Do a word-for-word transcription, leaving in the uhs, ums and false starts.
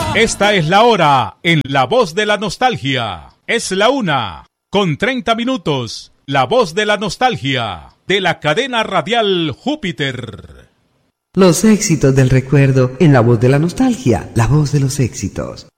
Esta es la hora en La Voz de la Nostalgia. Es la una, con treinta minutos. La Voz de la Nostalgia, de la cadena radial Júpiter. Los éxitos del recuerdo en La Voz de la Nostalgia, la voz de los éxitos.